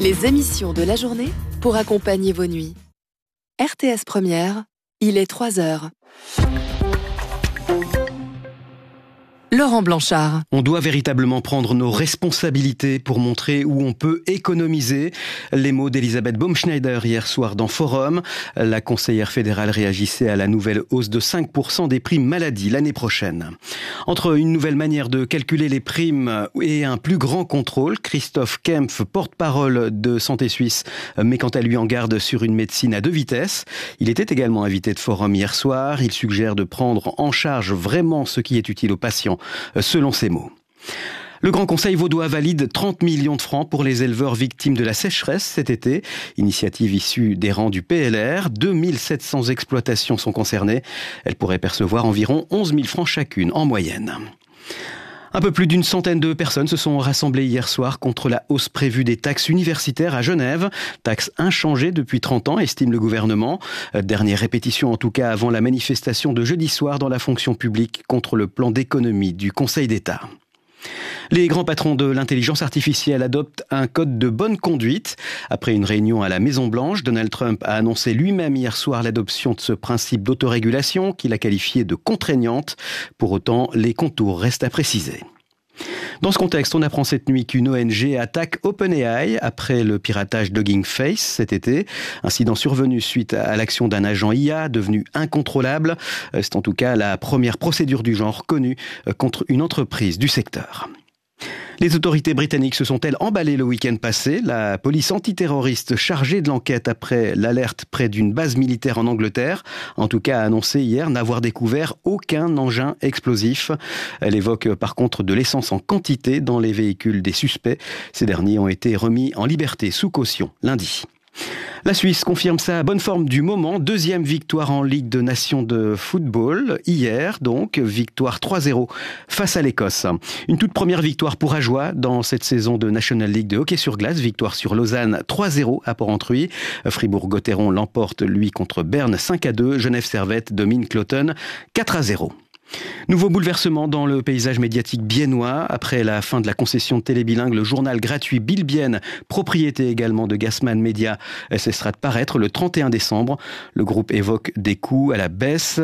Les émissions de la journée pour accompagner vos nuits. RTS Première, il est 3h. Laurent Blanchard. On doit véritablement prendre nos responsabilités pour montrer où on peut économiser. Les mots d'Elisabeth Baumschneider hier soir dans Forum. La conseillère fédérale réagissait à la nouvelle hausse de 5% des primes maladie l'année prochaine. Entre une nouvelle manière de calculer les primes et un plus grand contrôle, Christophe Kempf, porte-parole de Santé Suisse, met quant à lui en garde sur une médecine à deux vitesses. Il était également invité de Forum hier soir. Il suggère de prendre en charge vraiment ce qui est utile aux patients, selon ses mots. Le Grand Conseil vaudois valide 30 millions de francs pour les éleveurs victimes de la sécheresse cet été. Initiative issue des rangs du PLR. 2700 exploitations sont concernées. Elles pourraient percevoir environ 11 000 francs chacune en moyenne. Un peu plus d'une centaine de personnes se sont rassemblées hier soir contre la hausse prévue des taxes universitaires à Genève. Taxes inchangées depuis 30 ans, estime le gouvernement. Dernière répétition en tout cas avant la manifestation de jeudi soir dans la fonction publique contre le plan d'économie du Conseil d'État. Les grands patrons de l'intelligence artificielle adoptent un code de bonne conduite. Après une réunion à la Maison-Blanche, Donald Trump a annoncé lui-même hier soir l'adoption de ce principe d'autorégulation qu'il a qualifié de contraignante. Pour autant, les contours restent à préciser. Dans ce contexte, on apprend cette nuit qu'une ONG attaque OpenAI après le piratage d'Hugging Face cet été. Incident survenu suite à l'action d'un agent IA devenu incontrôlable. C'est en tout cas la première procédure du genre connue contre une entreprise du secteur. Les autorités britanniques se sont-elles emballées le week-end passé? La police antiterroriste chargée de l'enquête après l'alerte près d'une base militaire en Angleterre, en tout cas a annoncé hier n'avoir découvert aucun engin explosif. Elle évoque par contre de l'essence en quantité dans les véhicules des suspects. Ces derniers ont été remis en liberté sous caution lundi. La Suisse confirme sa bonne forme du moment. Deuxième victoire en Ligue des Nations de football. Hier, donc, victoire 3-0 face à l'Écosse. Une toute première victoire pour Ajoie dans cette saison de National League de hockey sur glace. Victoire sur Lausanne 3-0 à Port-Entruy. Fribourg-Gotteron l'emporte, lui, contre Berne 5-2. Genève-Servette domine Cloton 4-0. Nouveau bouleversement dans le paysage médiatique biennois. Après la fin de la concession de Télébilingue, le journal gratuit Bilbienne, propriété également de Gassman Media, cessera de paraître le 31 décembre. Le groupe évoque des coûts et la baisse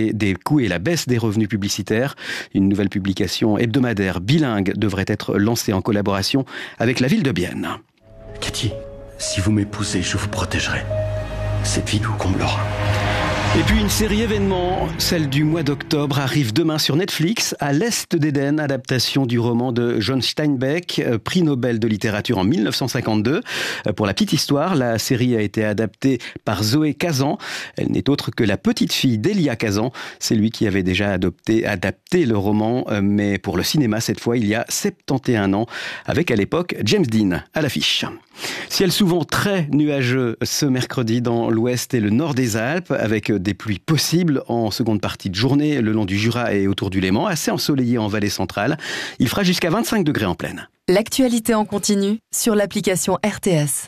des revenus publicitaires. Une nouvelle publication hebdomadaire bilingue devrait être lancée en collaboration avec la ville de Bienne. Cathy, si vous m'épousez, je vous protégerai. Cette vie vous comblera. Et puis une série événements, celle du mois d'octobre, arrive demain sur Netflix, À l'Est d'Éden, adaptation du roman de John Steinbeck, prix Nobel de littérature en 1952. Pour la petite histoire, la série a été adaptée par Zoé Kazan. Elle n'est autre que la petite fille d'Elia Kazan. C'est lui qui avait déjà adapté le roman, mais pour le cinéma cette fois, il y a 71 ans, avec à l'époque James Dean à l'affiche. Ciel souvent très nuageux ce mercredi dans l'ouest et le nord des Alpes, avec des pluies possibles en seconde partie de journée le long du Jura et autour du Léman, assez ensoleillé en vallée centrale. Il fera jusqu'à 25 degrés en plaine. L'actualité en continu sur l'application RTS.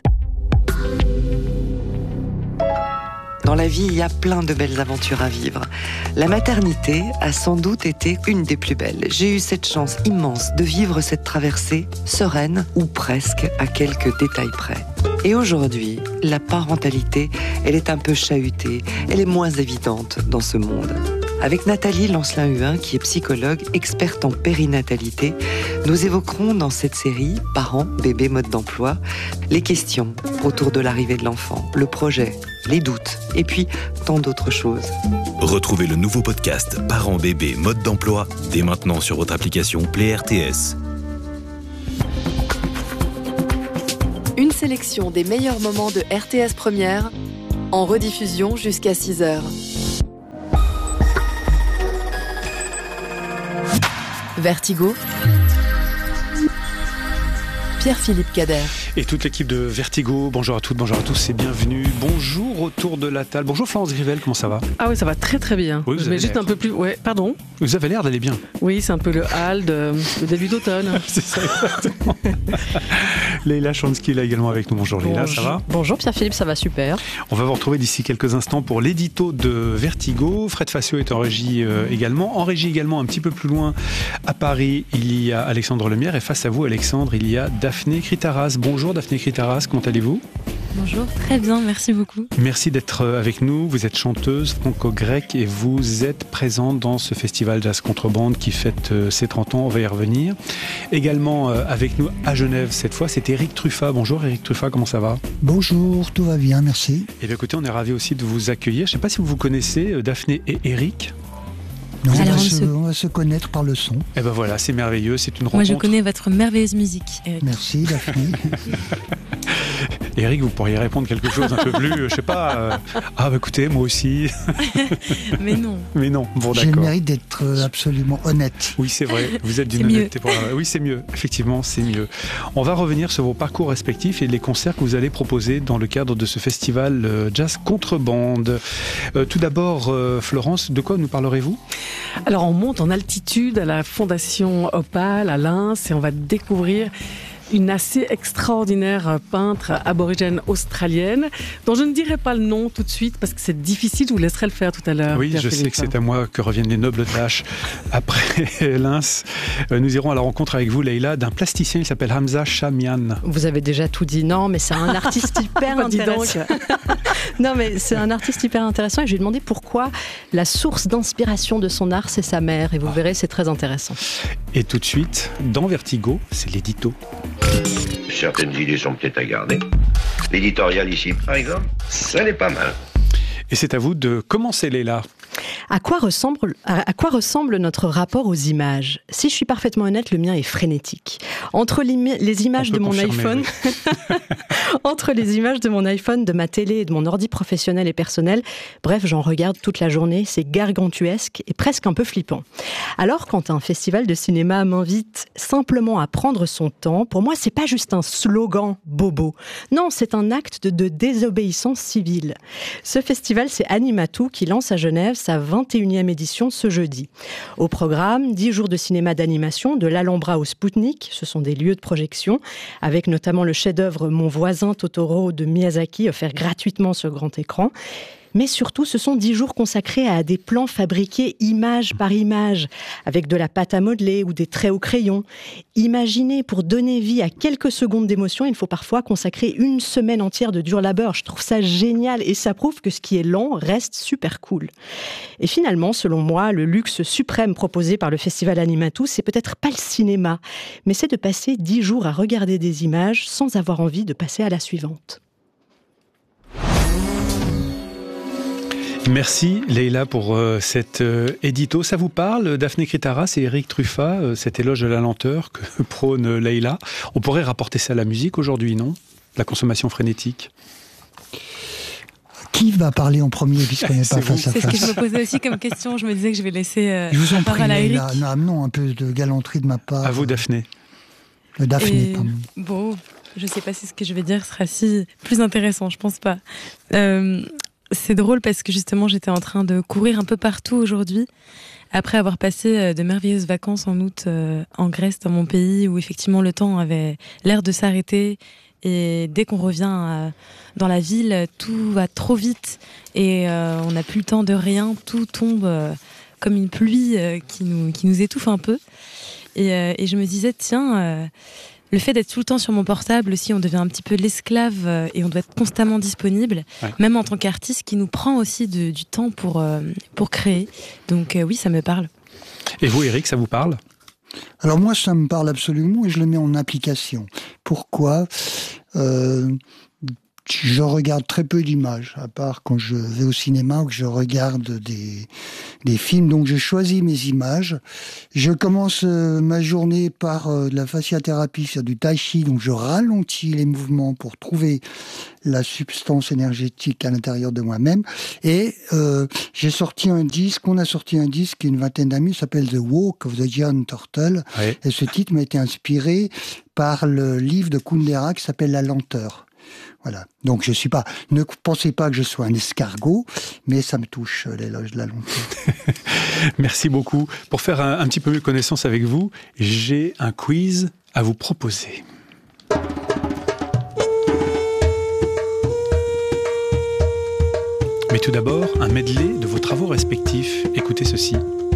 Dans la vie, il y a plein de belles aventures à vivre. La maternité a sans doute été une des plus belles. J'ai eu cette chance immense de vivre cette traversée sereine, ou presque, à quelques détails près. Et aujourd'hui, la parentalité, elle est un peu chahutée, elle est moins évidente dans ce monde. Avec Nathalie Lancelin-Huin, qui est psychologue, experte en périnatalité, nous évoquerons dans cette série Parents, bébés, mode d'emploi, les questions autour de l'arrivée de l'enfant, le projet, les doutes, et puis tant d'autres choses. Retrouvez le nouveau podcast Parents, bébés, mode d'emploi dès maintenant sur votre application Play RTS. Une sélection des meilleurs moments de RTS Première, en rediffusion jusqu'à 6h. Vertigo, Pierre-Philippe Cader. Et toute l'équipe de Vertigo, bonjour à toutes, bonjour à tous et bienvenue. Bonjour autour de la table. Bonjour Florence Grivel, comment ça va? Ah oui, ça va très très bien. Oui, mais juste un peu plus... Ouais, pardon. Vous avez l'air d'aller bien. Oui, c'est un peu le hall de début d'automne. C'est ça, exactement. Leïla Chansky là également avec nous. Bonjour Leïla, ça va? Bonjour Pierre-Philippe, ça va super. On va vous retrouver d'ici quelques instants pour l'édito de Vertigo. Fred Facio est en régie également. En régie également, un petit peu plus loin, à Paris, il y a Alexandre Lemierre. Et face à vous, Alexandre, il y a Daphné Kritaras. Bonjour Daphné Kritaras, comment allez-vous? Bonjour, très bien, merci beaucoup. Merci d'être avec nous. Vous êtes chanteuse franco-grecque et vous êtes présente dans ce festival Jazz Contrebande qui fête ses 30 ans. On va y revenir. Également avec nous à Genève cette fois, c'est Eric Truffat. Bonjour Eric Truffat, comment ça va? Bonjour, tout va bien, merci. Et bien écoutez, on est ravis aussi de vous accueillir. Je ne sais pas si vous connaissez Daphné et Eric. Non, on va se connaître par le son. Et ben voilà, c'est merveilleux, c'est une rencontre. Moi je connais votre merveilleuse musique, Eric. Merci Daphné. Eric, vous pourriez répondre quelque chose un peu plus, je sais pas, écoutez, moi aussi. Mais non. Mais non, bon d'accord. J'ai le mérite d'être absolument honnête. Oui, c'est vrai, vous êtes d'une honnêteté. Oui, c'est mieux, effectivement, c'est mieux. On va revenir sur vos parcours respectifs et les concerts que vous allez proposer dans le cadre de ce festival Jazz Contrebande. Tout d'abord, Florence, de quoi nous parlerez-vous? Alors on monte en altitude à la Fondation Opale à Lens et on va découvrir une assez extraordinaire peintre aborigène australienne, dont je ne dirai pas le nom tout de suite parce que c'est difficile, je vous laisserai le faire tout à l'heure. Oui, je sais que c'est à moi que reviennent les nobles tâches. Après Lens, nous irons à la rencontre avec vous, Leïla, d'un plasticien, il s'appelle Hamza Shamian. Vous avez déjà tout dit, non, mais c'est un artiste hyper intéressant. Non, mais c'est un artiste hyper intéressant et je lui ai demandé pourquoi la source d'inspiration de son art, c'est sa mère. Et vous verrez, c'est très intéressant. Et tout de suite, dans Vertigo, c'est l'édito. Certaines idées sont peut-être à garder. L'éditorial ici, par exemple, ça n'est pas mal. Et c'est à vous de commencer, Leïla. À quoi ressemble notre rapport aux images? Si je suis parfaitement honnête, le mien est frénétique. Entre les images de mon iPhone, entre les images de mon iPhone, de ma télé et de mon ordi professionnel et personnel, bref, j'en regarde toute la journée, c'est gargantuesque et presque un peu flippant. Alors, quand un festival de cinéma m'invite simplement à prendre son temps, pour moi, c'est pas juste un slogan bobo. Non, c'est un acte de désobéissance civile. Ce festival, c'est Animatou qui lance à Genève sa 21e édition ce jeudi. Au programme, 10 jours de cinéma d'animation, de l'Alhambra au Spoutnik, ce sont des lieux de projection, avec notamment le chef-d'œuvre Mon voisin Totoro de Miyazaki, offert gratuitement sur grand écran. Mais surtout, ce sont 10 jours consacrés à des plans fabriqués image par image, avec de la pâte à modeler ou des traits au crayon. Imaginez, pour donner vie à quelques secondes d'émotion, il faut parfois consacrer une semaine entière de dur labeur. Je trouve ça génial et ça prouve que ce qui est lent reste super cool. Et finalement, selon moi, le luxe suprême proposé par le Festival Animatou, c'est peut-être pas le cinéma, mais c'est de passer 10 jours à regarder des images sans avoir envie de passer à la suivante. Merci Leïla pour cet édito. Ça vous parle, Daphné Kritaras et Eric Truffat, cet éloge de la lenteur que prône Leïla? On pourrait rapporter ça à la musique aujourd'hui, non? La consommation frénétique. Qui va parler en premier puisqu'on n'est pas face à face? C'est ce que je me posais aussi comme question. Je me disais que je vais laisser je vous en prie, à Eric. Non, un peu de galanterie de ma part. À vous, Daphné. Daphné, pardon. Bon, je ne sais pas si ce que je vais dire sera si plus intéressant, je pense pas. C'est drôle parce que justement j'étais en train de courir un peu partout aujourd'hui après avoir passé de merveilleuses vacances en août en Grèce, dans mon pays, où effectivement le temps avait l'air de s'arrêter et dès qu'on revient dans la ville, tout va trop vite et on n'a plus le temps de rien, tout tombe comme une pluie qui nous étouffe un peu et je me disais tiens... Le fait d'être tout le temps sur mon portable aussi, on devient un petit peu l'esclave et on doit être constamment disponible, même en tant qu'artiste qui nous prend aussi du temps pour créer. Donc oui, ça me parle. Et vous, Eric, ça vous parle? Alors moi, ça me parle absolument et je le mets en application. Pourquoi? Je regarde très peu d'images, à part quand je vais au cinéma ou que je regarde des films. Donc je choisis mes images. Je commence ma journée par de la fasciathérapie, c'est du tai chi. Donc je ralentis les mouvements pour trouver la substance énergétique à l'intérieur de moi-même. Et j'ai sorti un disque, on a sorti un disque il y a une vingtaine d'années, qui s'appelle The Walk of the Giant Turtle. Oui. Et ce titre m'a été inspiré par le livre de Kundera qui s'appelle La lenteur. Voilà. Donc ne pensez pas que je sois un escargot, mais ça me touche, l'éloge de la lenteur. Merci beaucoup. Pour faire un petit peu mieux connaissance avec vous, j'ai un quiz à vous proposer. Mais tout d'abord, un medley de vos travaux respectifs. Écoutez ceci.